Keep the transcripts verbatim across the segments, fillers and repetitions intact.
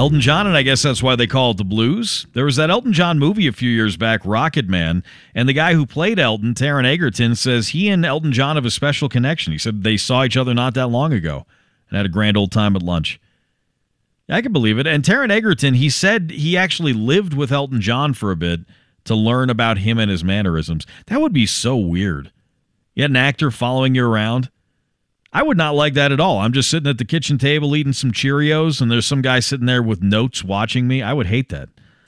Elton John, and I guess that's why they call it the blues. There was that Elton John movie a few years back, Rocket Man, and the guy who played Elton, Taron Egerton, says he and Elton John have a special connection. He said they saw each other not that long ago and had a grand old time at lunch. I can believe it. And Taron Egerton, he said he actually lived with Elton John for a bit to learn about him and his mannerisms. That would be so weird. You had an actor following you around. I would not like that at all. I'm just sitting at the kitchen table eating some Cheerios, and there's some guy sitting there with notes watching me. I would hate that.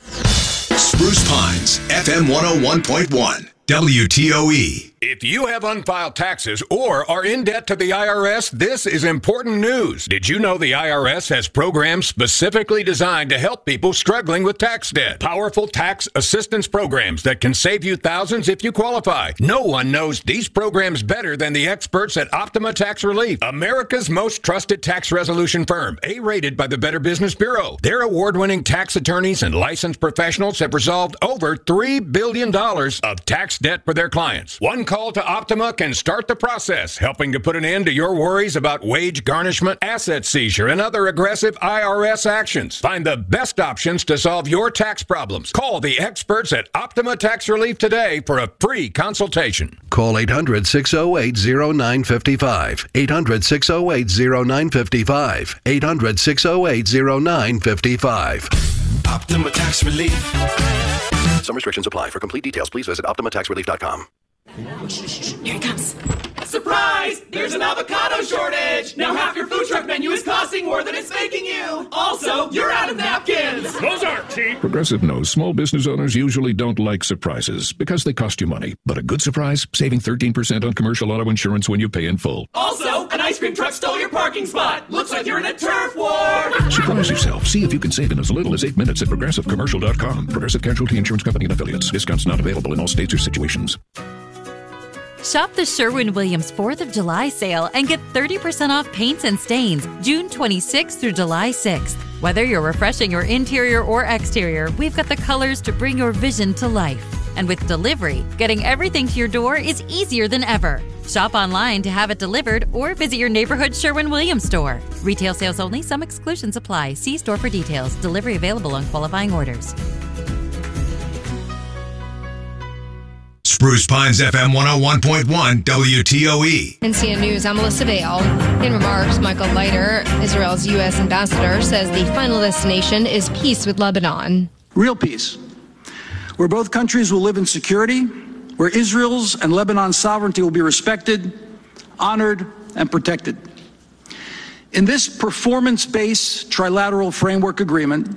Spruce Pines, F M one oh one point one, W T O E. If you have unfiled taxes or are in debt to the I R S, this is important news. Did you know the I R S has programs specifically designed to help people struggling with tax debt? Powerful tax assistance programs that can save you thousands if you qualify. No one knows these programs better than the experts at Optima Tax Relief, America's most trusted tax resolution firm, A-rated by the Better Business Bureau. Their award-winning tax attorneys and licensed professionals have resolved over three billion dollars of tax debt for their clients. One call to Optima can start the process, helping to put an end to your worries about wage garnishment, asset seizure, and other aggressive I R S actions. Find the best options to solve your tax problems. Call the experts at Optima Tax Relief today for a free consultation. Call eight hundred, six oh eight, oh nine five five. eight hundred, six oh eight, oh nine five five. eight hundred, six oh eight, oh nine five five. Optima Tax Relief. Some restrictions apply. For complete details, please visit optima tax relief dot com. Here he comes. Surprise! There's an avocado shortage! Now half your food truck menu is costing more than it's making you! Also, you're out of napkins! Those aren't cheap! Progressive knows small business owners usually don't like surprises because they cost you money. But a good surprise? Saving thirteen percent on commercial auto insurance when you pay in full. Also, an ice cream truck stole your parking spot! Looks like you're in a turf war! Surprise yourself. See if you can save in as little as eight minutes at progressive commercial dot com. Progressive Casualty Insurance Company and Affiliates. Discounts not available in all states or situations. Shop the Sherwin-Williams fourth of July sale and get thirty percent off paints and stains June twenty-sixth through July sixth. Whether you're refreshing your interior or exterior, we've got the colors to bring your vision to life. And with delivery, getting everything to your door is easier than ever. Shop online to have it delivered or visit your neighborhood Sherwin-Williams store. Retail sales only. Some exclusions apply. See store for details. Delivery available on qualifying orders. Spruce Pines, F M one oh one point one, W T O E. N C N News, I'm Melissa Vale. In remarks, Michael Leiter, Israel's U S ambassador, says the final destination is peace with Lebanon. Real peace, where both countries will live in security, where Israel's and Lebanon's sovereignty will be respected, honored, and protected. In this performance-based trilateral framework agreement,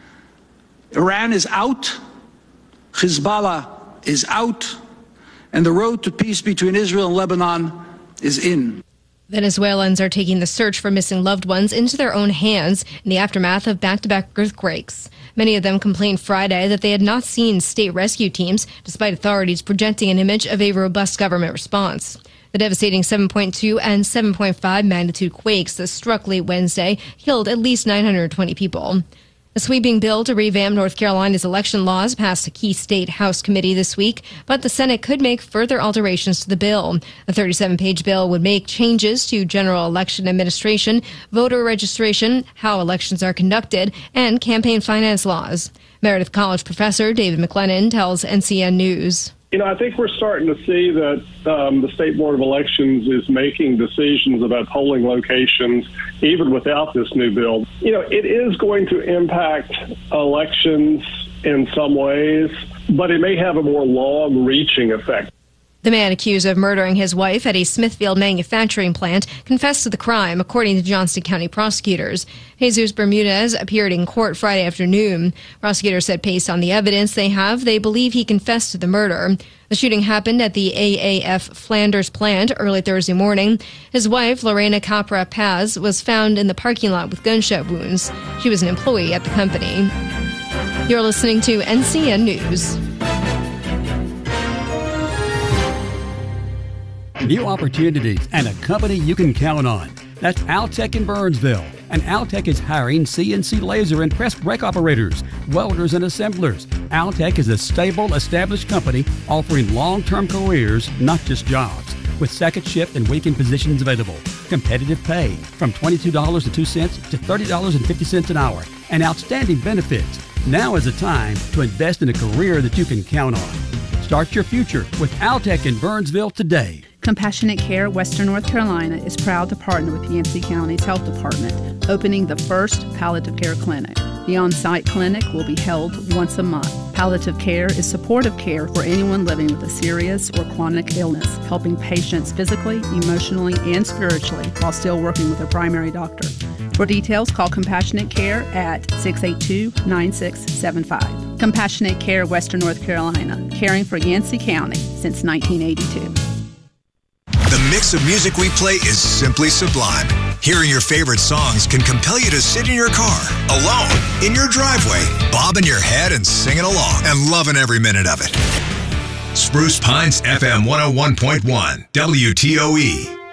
Iran is out, Hezbollah is out, and the road to peace between Israel and Lebanon is in. Venezuelans are taking the search for missing loved ones into their own hands in the aftermath of back-to-back earthquakes. Many of them complained Friday that they had not seen state rescue teams, despite authorities projecting an image of a robust government response. The devastating seven point two and seven point five magnitude quakes that struck late Wednesday killed at least nine hundred twenty people. A sweeping bill to revamp North Carolina's election laws passed a key state House committee this week, but the Senate could make further alterations to the bill. The thirty-seven page bill would make changes to general election administration, voter registration, how elections are conducted, and campaign finance laws. Meredith College professor David McLennan tells N C N News. You know, I think we're starting to see that um, the State Board of Elections is making decisions about polling locations even without this new bill. You know, it is going to impact elections in some ways, but it may have a more long-reaching effect. The man accused of murdering his wife at a Smithfield manufacturing plant confessed to the crime, according to Johnston County prosecutors. Jesus Bermudez appeared in court Friday afternoon. Prosecutors said based on the evidence they have, they believe he confessed to the murder. The shooting happened at the A A F Flanders plant early Thursday morning. His wife, Lorena Capra Paz, was found in the parking lot with gunshot wounds. She was an employee at the company. You're listening to N C N News. New opportunities and a company you can count on. That's Altec in Burnsville. And Altec is hiring C N C laser and press brake operators, welders, and assemblers. Altec is a stable, established company offering long-term careers, not just jobs, with second shift and weekend positions available. competitive pay from twenty-two dollars and two cents to thirty dollars and fifty cents an hour, and outstanding benefits. Now is the time to invest in a career that you can count on. Start your future with Altec in Burnsville today. Compassionate Care Western North Carolina is proud to partner with Yancey County's Health Department, opening the first palliative care clinic. The on-site clinic will be held once a month. Palliative care is supportive care for anyone living with a serious or chronic illness, helping patients physically, emotionally, and spiritually while still working with a primary doctor. For details, call Compassionate Care at six eight two, nine six seven five. Compassionate Care Western North Carolina, caring for Yancey County since nineteen eighty-two. The mix of music we play is simply sublime. Hearing your favorite songs can compel you to sit in your car, alone, in your driveway, bobbing your head and singing along, and loving every minute of it. Spruce Pines F M one oh one point one, W T O E.